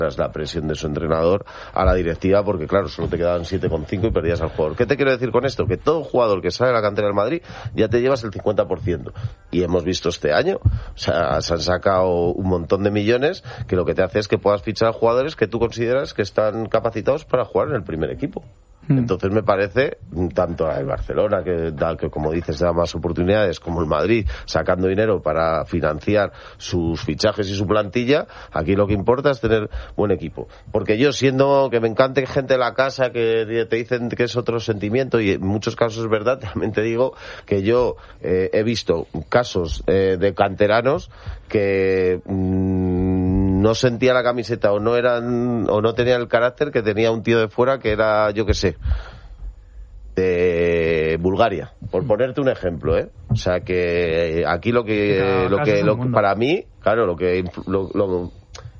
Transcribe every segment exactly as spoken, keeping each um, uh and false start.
la presión de su entrenador a la directiva, porque claro, solo te quedaban siete coma cinco y perdías al jugador. ¿Qué te quiero decir con esto? Que todo jugador que sale de la cantera del Madrid ya te llevas el cincuenta por ciento. Y hemos visto este año, o sea, se han sacado un montón de millones que lo que te hace es que puedas fichar a jugadores que tú consideras que están capacitados para jugar en el primer equipo. Entonces me parece, tanto el Barcelona, que da, que como dices da más oportunidades, como el Madrid, sacando dinero para financiar sus fichajes y su plantilla, aquí lo que importa es tener buen equipo. Porque yo, siendo que me encante gente de la casa que te dicen que es otro sentimiento, y en muchos casos es verdad, también te digo que yo eh, he visto casos eh, de canteranos que mmm, no sentía la camiseta o no eran o no tenían el carácter que tenía un tío de fuera que era, yo qué sé, de Bulgaria, por ponerte un ejemplo, ¿eh? O sea que aquí lo que lo que lo, para mí, claro, lo que lo, lo,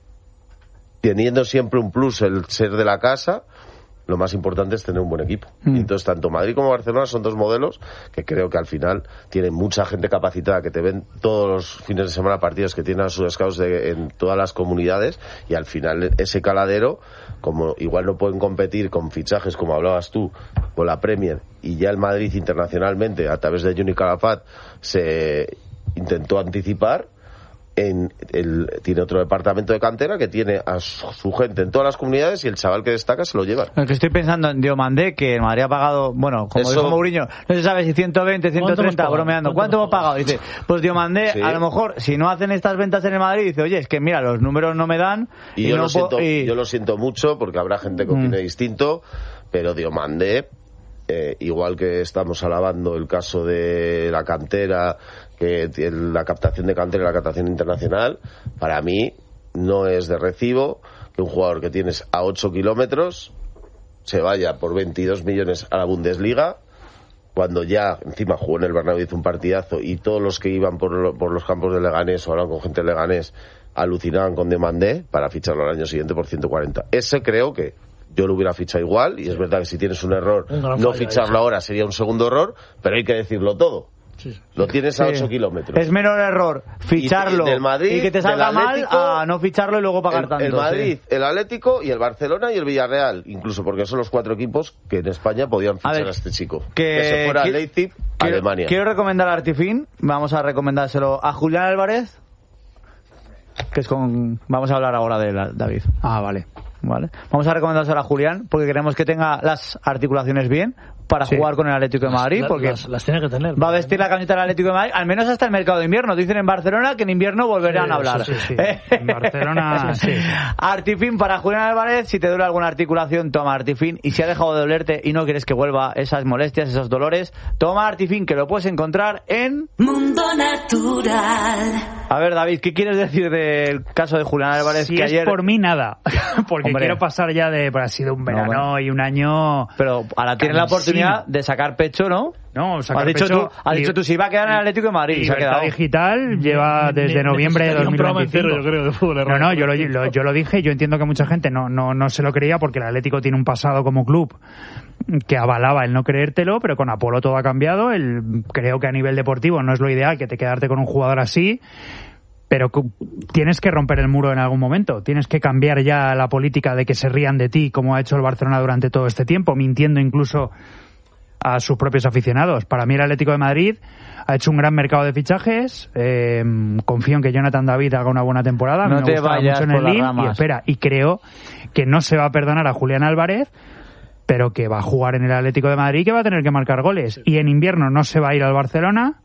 teniendo siempre un plus el ser de la casa, lo más importante es tener un buen equipo. Mm. Y entonces, tanto Madrid como Barcelona son dos modelos que creo que al final tienen mucha gente capacitada, que te ven todos los fines de semana partidos, que tienen a sus scouts de, en todas las comunidades, y al final ese caladero, como igual no pueden competir con fichajes, como hablabas tú, con la Premier, y ya el Madrid internacionalmente, a través de Juni Calafat, se intentó anticipar. En el, tiene otro departamento de cantera que tiene a su, su gente en todas las comunidades, y el chaval que destaca se lo lleva. El que estoy pensando en Diomandé, que el Madrid ha pagado, bueno, como Eso... dijo Mourinho, no se sabe si ciento veinte, ciento treinta, bromeando. ¿Cuánto hemos pagado? Dice, pues Diomandé, sí. A lo mejor, si no hacen estas ventas en el Madrid, dice, oye, es que mira, los números no me dan. Y, y yo, no lo siento, y... yo lo siento mucho, porque habrá gente que opine mm. distinto, pero Diomandé, eh, igual que estamos alabando el caso de la cantera, que la captación de cantera y la captación internacional, para mí no es de recibo que un jugador que tienes a ocho kilómetros se vaya por veintidós millones a la Bundesliga, cuando ya encima jugó en el Bernabéu, hizo un partidazo, y todos los que iban por, lo, por los campos de Leganés o hablaban con gente de Leganés alucinaban con Demandé para ficharlo al año siguiente por ciento cuarenta. Ese creo que yo lo hubiera fichado igual, y es verdad que si tienes un error, un no ficharlo ahora sería un segundo error, pero hay que decirlo todo. Sí, sí. Lo tienes a ocho sí. kilómetros. Es menor error ficharlo y, Madrid, y que te salga mal a no ficharlo y luego pagar el, tanto. El Madrid, sí. el Atlético y el Barcelona y el Villarreal, incluso porque son los cuatro equipos que en España podían fichar a, ver, a este chico. Que, que se fuera que, a Leipzig, quiero, Alemania. Quiero recomendar a Artifin, vamos a recomendárselo a Julián Álvarez, que es con... Vamos a hablar ahora de la, David. Ah, vale. Vale. Vamos a recomendárselo a Julián porque queremos que tenga las articulaciones bien para sí. jugar con el Atlético de Madrid, porque las, las tiene que tener. Va a vestir la camiseta del Atlético de Madrid, al menos hasta el mercado de invierno. Dicen en Barcelona que en invierno volverán sí, a hablar. Sí, sí, sí. En Barcelona, sí. Artifin para Julián Álvarez, si te duele alguna articulación, toma Artifin. Y si ha dejado de dolerte y no quieres que vuelva esas molestias, esos dolores, toma Artifin, que lo puedes encontrar en Mundo Natural. A ver, David, ¿qué quieres decir del caso de Julián Álvarez? Si que es ayer... por mí, nada. Porque Hombre. quiero pasar ya de... Pues ha sido un verano no, bueno. y un año... Pero ahora tienes la oportunidad de sacar pecho, ¿no? No, sacar has dicho pecho... Tú, has dicho tú, si va a quedar en el Atlético de Madrid. Libertad se ha quedado. Digital lleva desde noviembre de dos mil veinticinco. Yo creo, de fútbol, no, no, yo lo, lo, yo lo dije, yo entiendo que mucha gente no, no, no se lo creía porque el Atlético tiene un pasado como club que avalaba el no creértelo, pero con Apolo todo ha cambiado. El, creo que a nivel deportivo no es lo ideal que te quedarte con un jugador así, pero tienes que romper el muro en algún momento. Tienes que cambiar ya la política de que se rían de ti, como ha hecho el Barcelona durante todo este tiempo, mintiendo incluso a sus propios aficionados. Para mí el Atlético de Madrid ha hecho un gran mercado de fichajes. Eh, confío en que Jonathan David haga una buena temporada. No me te gustaba vayas mucho en por el Lille, las ramas. y espera, y creo que no se va a perdonar a Julián Álvarez, pero que va a jugar en el Atlético de Madrid y que va a tener que marcar goles. Y en invierno no se va a ir al Barcelona.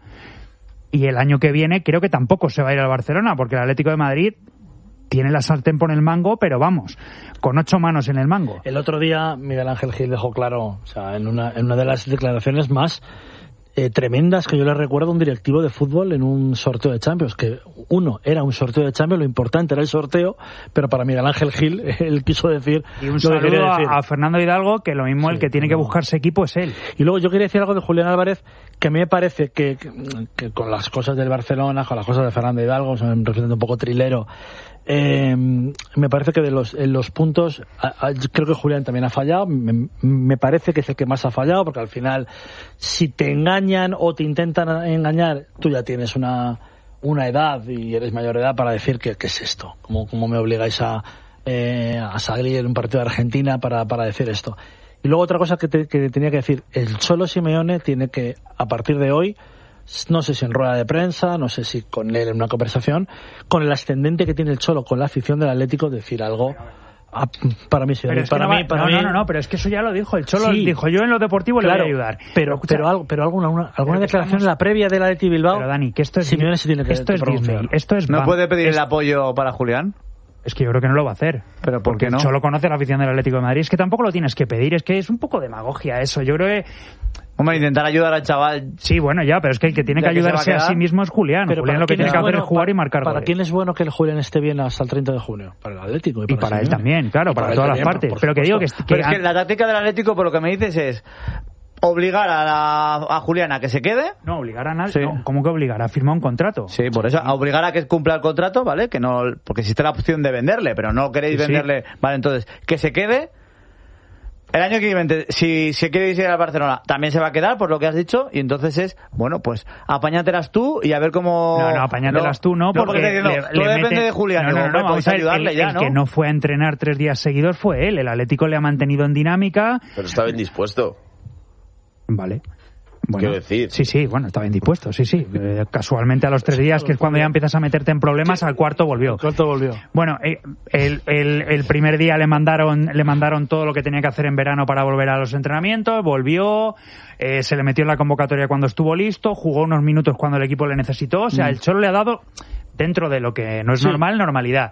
Y el año que viene creo que tampoco se va a ir al Barcelona, porque el Atlético de Madrid tiene la sartén por el mango, pero vamos, con ocho manos en el mango. El otro día Miguel Ángel Gil dejó claro, o sea, en una, en una de las declaraciones más eh, tremendas que yo le recuerdo a un directivo de fútbol en un sorteo de Champions, que uno, era un sorteo de Champions, lo importante era el sorteo, pero para Miguel Ángel Gil él quiso decir... Y un saludo a, a Fernando Hidalgo, que lo mismo sí, el que tiene no. que buscarse equipo es él. Y luego yo quería decir algo de Julián Álvarez, que a mí me parece que, que, que con las cosas del Barcelona, con las cosas de Fernando Hidalgo, o sea, me representa un poco trilero, eh, me parece que de los, en los puntos, a, a, creo que Julián también ha fallado, me, me parece que es el que más ha fallado, porque al final, si te engañan o te intentan engañar, tú ya tienes una, una edad y eres mayor de edad para decir que, ¿qué es esto? ¿Cómo, cómo me obligáis a eh, a salir en un partido de Argentina para, para decir esto. Y luego otra cosa que, te, que tenía que decir, el Cholo Simeone tiene que, a partir de hoy, no sé si en rueda de prensa, no sé si con él en una conversación, con el ascendente que tiene el Cholo con la afición del Atlético, decir algo. Ah, para mí sí, pero para, no mí, va, para no, mí no, no, no, pero es que eso ya lo dijo el Cholo, sí, dijo yo en lo deportivo claro, le voy a ayudar. Pero Escucha, pero, algo, pero alguna una, alguna pero declaración estamos... en la previa del Athletic Bilbao. Pero Dani, que esto es Simeone se tiene que esto es pronunciar. Disney, esto es no Bam, puede pedir es... el apoyo para Julián. Es que yo creo que no lo va a hacer. ¿Pero por qué no? El Cholo conoce la afición del Atlético de Madrid. Es que tampoco lo tienes que pedir. Es que es un poco demagogia eso. Yo creo que... Hombre, intentar ayudar al chaval... Sí, bueno, ya, pero es que el que tiene que ayudarse a, a sí mismo es Julián. Pero Julián lo que tiene que hacer bueno, es jugar para, y marcar ¿Para goles. quién es bueno que el Julián esté bien hasta el treinta de junio? Para el Atlético. Y para, y para él Simeone. también, claro, para, para todas las partes. Pero que digo que... que pero es que la táctica del Atlético, por lo que me dices, es... obligar a, la, a Julián a que se quede. No, obligar a nadie. Sí. No, ¿cómo que obligar? A firmar un contrato. Sí, por eso, a obligar a que cumpla el contrato, ¿vale? Que no, porque existe la opción de venderle, pero no queréis Sí, venderle. sí. Vale, entonces, que se quede. El año que viene, si se quiere ir al Barcelona, también se va a quedar, por lo que has dicho, y entonces es, bueno, pues apáñatelas tú y a ver cómo... No, no, apáñatelas tú no, porque, porque te diciendo, le, todo le depende mete... de Julián. No, no, Digo, no, no, pues vamos a ver, ayudarle el, ya, el ¿no? que no fue a entrenar tres días seguidos fue él. El Atlético le ha mantenido en dinámica. Pero estaba indispuesto. Vale. Bueno, Quiero decir. Sí, sí, bueno, estaba indispuesto, sí, sí. Eh, casualmente a los tres días, que es cuando ya empiezas a meterte en problemas, al cuarto volvió. El cuarto volvió. Bueno, eh, el, el, el primer día le mandaron le mandaron todo lo que tenía que hacer en verano para volver a los entrenamientos, volvió, eh, se le metió en la convocatoria cuando estuvo listo, jugó unos minutos cuando el equipo le necesitó, o sea, Mm. el Cholo le ha dado, dentro de lo que no es Sí. normal, normalidad.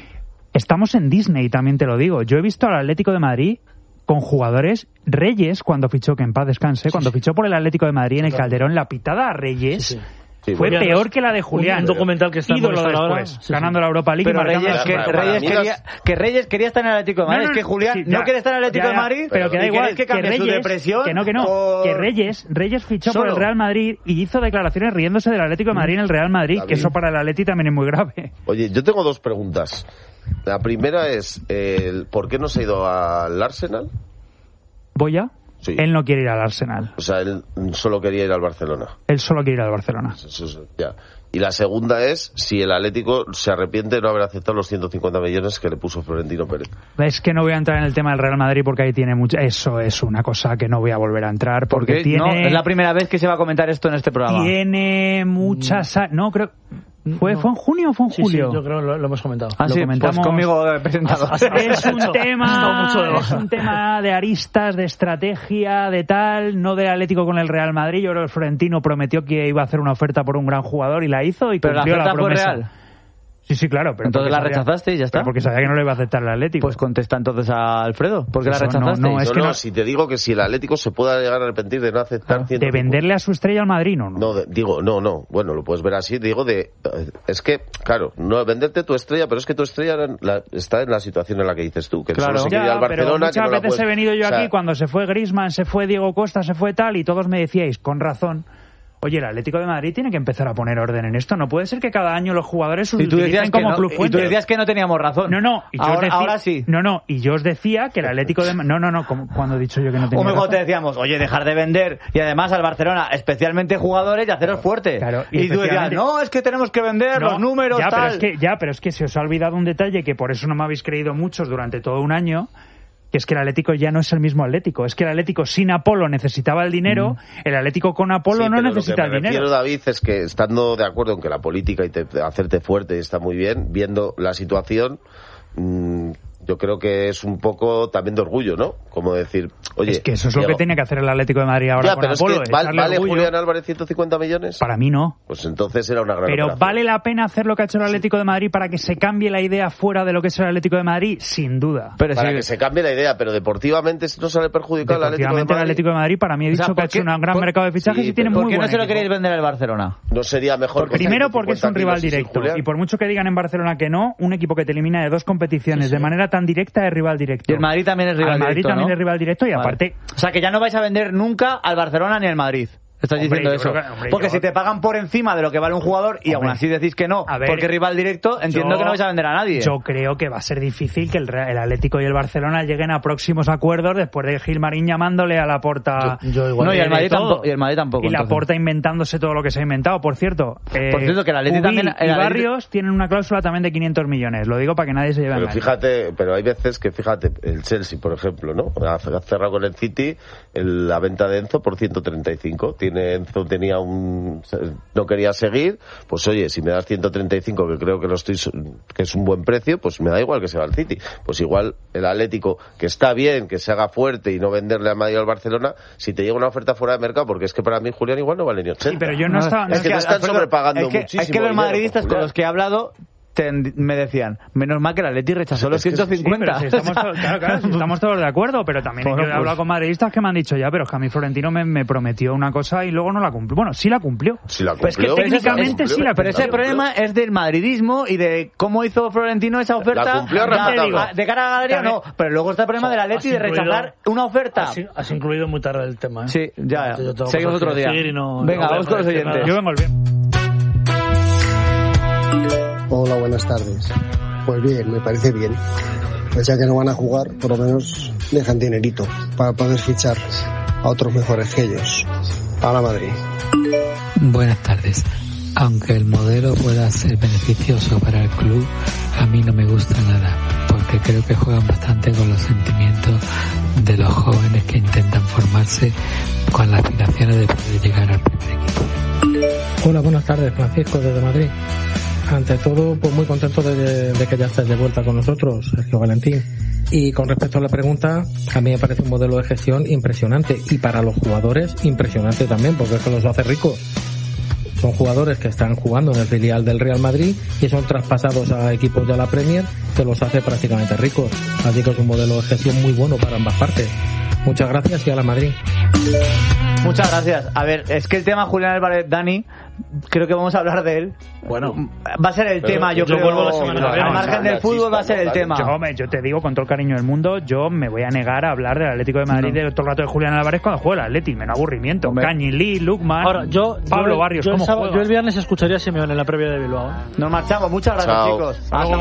Estamos en Disney, también te lo digo. Yo he visto al Atlético de Madrid con jugadores. Reyes, cuando fichó, que en paz descanse, cuando fichó por el Atlético de Madrid en el Calderón, la pitada a Reyes Sí, sí. Sí, fue bueno. peor que la de Julián. Un documental que está en ídolo Movistar ahora. después, Sí, sí. ganando la Europa League y Pero marcando Reyes, la- que, Para- para Reyes mí quería, las- que Reyes quería estar en el Atlético de Madrid. No, no, es que Julián sí, no ya, quiere estar en el Atlético ya, de ya, Madrid. pero que da y igual, queréis que cambie Reyes, su depresión. que no, que no, por- que Reyes, Reyes fichó por Solo. el Real Madrid y hizo declaraciones riéndose del Atlético de Madrid en el Real Madrid, David. que eso para el Atleti también es muy grave. Oye, yo tengo dos preguntas. La primera es, eh, ¿por qué no se ha ido al Arsenal? ¿Boya? Sí. Él no quiere ir al Arsenal. O sea, él solo quería ir al Barcelona. Él solo quiere ir al Barcelona. Eso es- ya. Y la segunda es si el Atlético se arrepiente de no haber aceptado los ciento cincuenta millones que le puso Florentino Pérez. Es que no voy a entrar en el tema del Real Madrid porque ahí tiene mucho... Eso es una cosa que no voy a volver a entrar porque Porque tiene... no, es la primera vez que se va a comentar esto en este programa. Tiene muchas... No, creo... ¿Fue, No. ¿Fue en junio o fue en Sí, julio? sí, yo creo que lo, lo hemos comentado. Ah, lo sí, comentamos. pues conmigo eh, presentado. Es un Ha estado tema, mucho de es un tema de aristas, de estrategia, de tal, no de Atlético con el Real Madrid. Yo creo que el Florentino prometió que iba a hacer una oferta por un gran jugador y la hizo y Pero la cumplió la, oferta fue promesa. real. Sí, sí, claro. Pero Entonces porque la sabía- rechazaste y ya está. pero porque sabía que no lo iba a aceptar el Atlético. Pues contesta entonces a Alfredo. ¿Por qué la Eso no, rechazaste? no, es no, que no, no- si te digo que si el Atlético se pueda llegar a arrepentir de no aceptar ciento de cincuenta. venderle a su estrella al Madrid, no, no. No, de- digo, no, no. Bueno, lo puedes ver así. Digo de... eh, Es que, claro, no venderte tu estrella, pero es que tu estrella era en la- está en la situación en la que dices tú, que Claro. solo se quiere ir al Ya, pero Barcelona, muchas que no la veces puedes- he venido yo o sea, aquí cuando se fue Griezmann, se fue Diego Costa, se fue tal y todos me decíais, con razón, oye, el Atlético de Madrid tiene que empezar a poner orden en esto. No puede ser que cada año los jugadores Y tú decías utilicen que como no, club y tú fuente. decías que no teníamos razón. No, no. Y yo os ahora, decía- ahora sí. No, no. Y yo os decía que el Atlético de... No, no, no. como- cuando he dicho yo que no tenía O mejor razón. te decíamos, oye, dejar de vender y además al Barcelona, especialmente jugadores, y haceros fuerte. Claro, y y tú decías, efectivamente- no, es que tenemos que vender No, los números, ya, tal. Pero es que, ya, pero es que se os ha olvidado un detalle que por eso no me habéis creído muchos durante todo un año, que es que el Atlético ya no es el mismo Atlético. Es que el Atlético sin Apolo necesitaba el dinero, el Atlético con Apolo sí, no pero necesita lo que el me dinero. refiero, David, es que estando de acuerdo en que la política y te- hacerte fuerte está muy bien, viendo la situación, mmm, yo creo que es un poco también de orgullo, ¿no? Como decir, oye... Es que eso es lo Diego, que tenía que hacer el Atlético de Madrid ahora Ya, con pero es Apolo. que ¿vale, echarle ¿vale orgullo. Julián Álvarez ciento cincuenta millones? Para mí no. Pues entonces era una gran Pero operación. ¿vale la pena hacer lo que ha hecho el Atlético de Madrid para que se cambie la idea fuera de lo que es el Atlético de Madrid? Sin duda. Pero Para sí, que se cambie la idea, pero deportivamente no sale perjudicado el Atlético de Deportivamente el Madrid. Atlético de Madrid para mí he O sea, dicho que ha ¿por qué- hecho un gran por- mercado de fichajes sí, y tiene pero muy ¿por qué no buen se lo equipo. queréis vender al Barcelona? No sería mejor... con Primero porque es un ciento cincuenta rival kilos y sin directo. Julián. Y por mucho que digan en Barcelona que no, un equipo que te elimina de dos competiciones de manera tan directa es rival directo. Y el Madrid también es rival Al Madrid directo, también ¿no? es rival directo y Vale. aparte... O sea, que ya no vais a vender nunca al Barcelona ni al Madrid. Estás Hombre, diciendo yo eso. creo que- hombre, porque yo- si te pagan por encima de lo que vale un jugador y Hombre, aún así decís que no, a ver, porque rival directo, entiendo yo- que no vais a vender a nadie. Yo creo que va a ser difícil que el, Re- el Atlético y el Barcelona lleguen a próximos acuerdos después de Gilmarín llamándole a Laporta. Yo, yo igual. no, y el de Madrid, todo. tampoco, y el Madrid tampoco. Y entonces. Laporta inventándose todo lo que se ha inventado. Por cierto, eh, Por cierto, que el Atleti Ubi también- el y Atleti- Barrios tienen una cláusula también de quinientos millones. Lo digo para que nadie se lleve a Pero engaño. fíjate, pero hay veces que, fíjate, el Chelsea, por ejemplo, ¿no? Ha cerrado con el City el- la venta de Enzo por ciento treinta y cinco. Tiene, Enzo tenía un, no quería seguir, pues oye, si me das ciento treinta y cinco, que creo que no estoy, que es un buen precio, pues me da igual que se va al City. Pues igual el Atlético, que está bien, que se haga fuerte y no venderle a Madrid o al Barcelona, si te llega una oferta fuera de mercado, porque es que para mí, Julián, igual no vale ni ochenta. Sí, pero yo no, No, estaba... es que te están Alfredo, sobrepagando es que, muchísimo Es que los dinero, madridistas con Julián. los que he hablado te- me decían, menos mal que el Atleti rechazó los Es que ciento cincuenta. Sí, pero si estamos, to- claro, claro, si estamos todos de acuerdo, pero también Bueno, yo he pues- hablado con madridistas que me han dicho ya, pero es que a mí Florentino me, me prometió una cosa y luego no la cumplió. Bueno, sí la cumplió. Si la Pues que cumplió, técnicamente la sí la Pero ese cumplió. problema es del madridismo y de cómo hizo Florentino esa oferta. La cumplió a Ya, rajatabla. de cara a la galería no, pero luego está el problema del Atleti Has de rechazar incluido- una oferta. Has, has incluido muy tarde el tema, ¿eh? Sí, ya, Yo tengo seguimos cosas otro que día. decir y no- Venga, no voy a vamos con los decir oyentes. nada. Yo vengo el bien. Hola, buenas tardes. Pues bien, me parece bien. Pues ya que no van a jugar, por lo menos dejan dinerito para poder fichar a otros mejores que ellos. A la Madrid. Buenas tardes. Aunque el modelo pueda ser beneficioso para el club, a mí no me gusta nada, porque creo que juegan bastante con los sentimientos de los jóvenes que intentan formarse con las aspiraciones de poder llegar al primer equipo. Hola, buenas tardes, Francisco, desde Madrid. Ante todo, pues muy contento de, de que ya estés de vuelta con nosotros, Sergio Valentín. Y con respecto a la pregunta, a mí me parece un modelo de gestión impresionante, y para los jugadores impresionante también, porque es que los hace ricos. Son jugadores que están jugando en el filial del Real Madrid y son traspasados a equipos de la Premier, que los hace prácticamente ricos. Así que es un modelo de gestión muy bueno para ambas partes. Muchas gracias y a la Madrid. Muchas gracias. A ver, es que el tema Julián Álvarez, Dani, creo que vamos a hablar de él. Bueno. Va a ser el Pero tema, yo, yo creo. vuelvo la semana que viene. Al margen del fútbol va a ser el tema. Yo, me- yo te digo, con todo el cariño del mundo, yo me voy a negar a hablar del Atlético de Madrid No. de todo el rato de Julián Álvarez cuando juega el Atleti. Menos aburrimiento. Hombre. Cañi Lee, Lukman, Ahora, yo, Pablo yo, Barrios, yo el ¿cómo sábado- juega? yo el viernes escucharía a Simeone en la previa de Bilbao, ¿eh? Nos marchamos. Muchas gracias, Chao. chicos. Hasta luego.